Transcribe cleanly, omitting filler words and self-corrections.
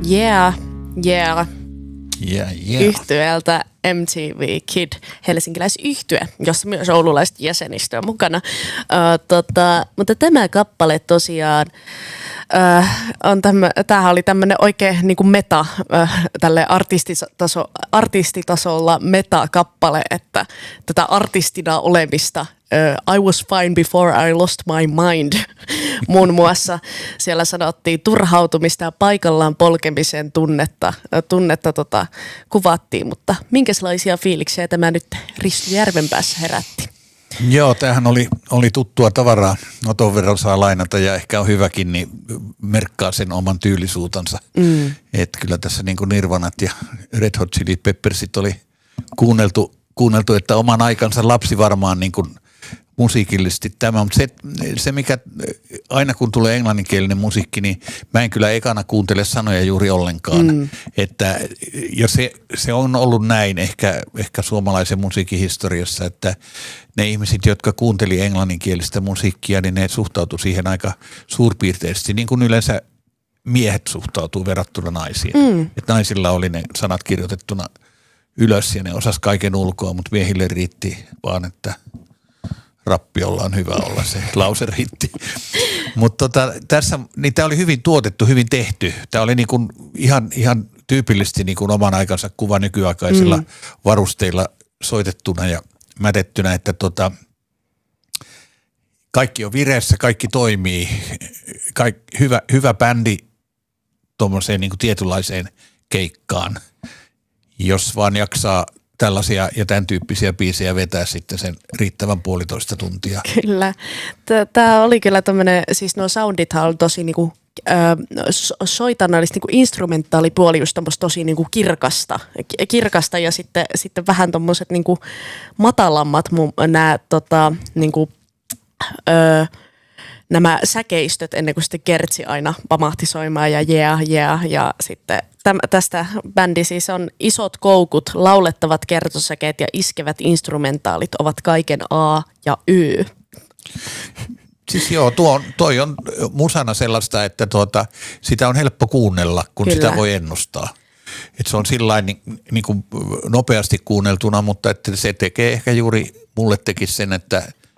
Yeah, yeah. Yeah. Yhtyeeltä MTV Kid, helsinkiläisyhtye, jossa myös oululaiset jäsenistö on mukana. Mutta tämä kappale tosiaan tämähän oli tämmöinen oikein niin kuin meta, tälle artistitasolla meta-kappale, että tätä artistina olemista, I was fine before I lost my mind, muun muassa siellä sanottiin turhautumista ja paikallaan polkemisen tunnetta kuvattiin, mutta minkälaisia fiiliksiä tämä nyt Risto Järvenpäässä herätti? Joo, tämähän oli tuttua tavaraa. Oton verran saa lainata ja ehkä on hyväkin, niin merkkaa sen oman tyylisuutansa. Että kyllä tässä niin kuin Nirvanat ja Red Hot Chili Peppersit oli kuunneltu, että oman aikansa lapsi varmaan niin kuin musiikillisesti tämä, mutta se mikä aina kun tulee englanninkielinen musiikki, niin mä en kyllä ekana kuuntele sanoja juuri ollenkaan. Että, ja se on ollut näin ehkä suomalaisen musiikin historiassa, että ne ihmiset, jotka kuunteli englanninkielistä musiikkia, niin ne suhtautu siihen aika suurpiirteisesti, niin kuin yleensä miehet suhtautuu verrattuna naisiin. Että naisilla oli ne sanat kirjoitettuna ylös ja ne osas kaiken ulkoa, mutta miehille riitti vaan, että rappiolla on hyvä olla, se lause riitti. Mutta tässä, niin tämä oli hyvin tuotettu, hyvin tehty. Tämä oli niin kuin ihan tyypillisesti niin kuin oman aikansa kuva nykyaikaisilla varusteilla soitettuna ja mätettynä, että kaikki on vireessä, kaikki toimii, hyvä bändi tuommoiseen niin kuin tietynlaiseen keikkaan, jos vaan jaksaa tällaisia ja tämän tyyppisiä biisejä vetää sitten sen riittävän 1,5 tuntia. Kyllä. Tämä oli kyllä tämmöinen, siis nuo soundithan oli tosi niinku, soitannallista niinku instrumentaalipuoli just tosi niinku kirkasta ja sitten vähän tommoset niinku matalammat nämä säkeistöt ennen kuin sitten kertsi aina pamahti soimaan ja ja sitten tästä bändi siis on isot koukut, laulettavat kertosäkeet ja iskevät instrumentaalit ovat kaiken A ja Y. Siis joo, toi on musana sellaista, että sitä on helppo kuunnella, kun Kyllä. sitä voi ennustaa. Et se on sillain niin kuin nopeasti kuunneltuna, mutta että se tekee ehkä juuri, mulle teki sen, että